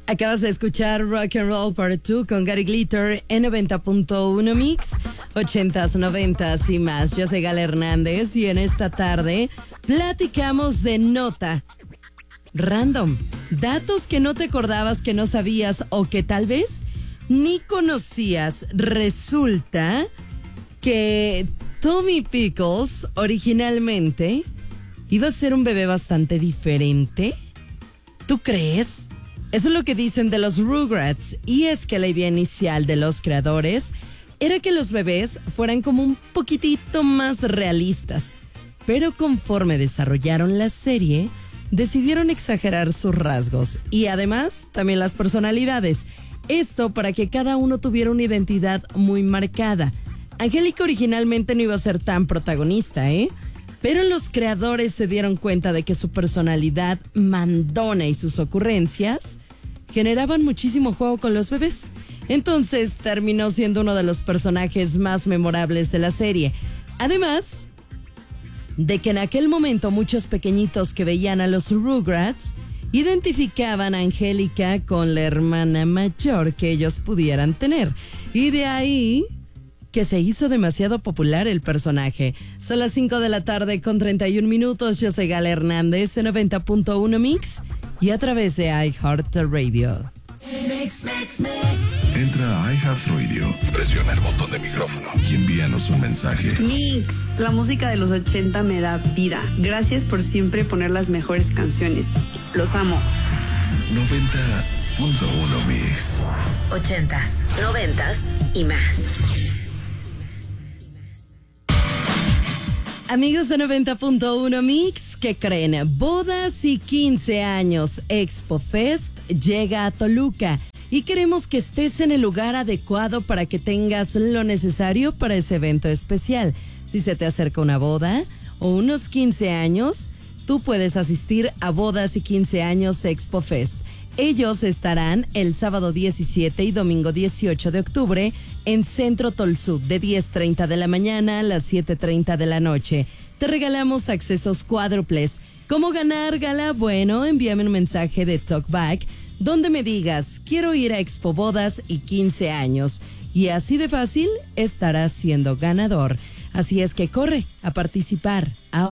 Acabas de escuchar Rock and Roll Part 2 con Gary Glitter en 90.1 Mix, 80s, 90s y más. Yo soy Gala Hernández y en esta tarde platicamos de nota random. Datos que no te acordabas, que no sabías o que tal vez ni conocías. Resulta que Tommy Pickles originalmente iba a ser un bebé bastante diferente. ¿Tú crees? Eso es lo que dicen de los Rugrats, y es que la idea inicial de los creadores era que los bebés fueran como un poquitito más realistas, pero conforme desarrollaron la serie, decidieron exagerar sus rasgos y además también las personalidades. Esto para que cada uno tuviera una identidad muy marcada. Angélica originalmente no iba a ser tan protagonista, pero los creadores se dieron cuenta de que su personalidad mandona y sus ocurrencias generaban muchísimo juego con los bebés. Entonces terminó siendo uno de los personajes más memorables de la serie. Además de que en aquel momento muchos pequeñitos que veían a los Rugrats identificaban a Angélica con la hermana mayor que ellos pudieran tener. Y de ahí que se hizo demasiado popular el personaje. Son las 5 de la tarde con 31 minutos. Yo soy Gala Hernández en 90.1 Mix y a través de iHeartRadio. Entra a iHeartRadio, presiona el botón de micrófono y envíanos un mensaje. Mix, la música de los 80 me da vida. Gracias por siempre poner las mejores canciones. Los amo. 90.1 Mix. 80s, 90s y más. Amigos de 90.1 Mix, ¿qué creen? Bodas y 15 años Expo Fest llega a Toluca y queremos que estés en el lugar adecuado para que tengas lo necesario para ese evento especial. Si se te acerca una boda o unos 15 años, tú puedes asistir a Bodas y 15 años Expo Fest. Ellos estarán el sábado 17 y domingo 18 de octubre en Centro Tolsud de 10:30 de la mañana a las 7:30 de la noche. Te regalamos accesos cuádruples. ¿Cómo ganar, Gala? Bueno, envíame un mensaje de Talkback donde me digas, quiero ir a Expo Bodas y 15 años. Y así de fácil estarás siendo ganador. Así es que corre a participar ahora.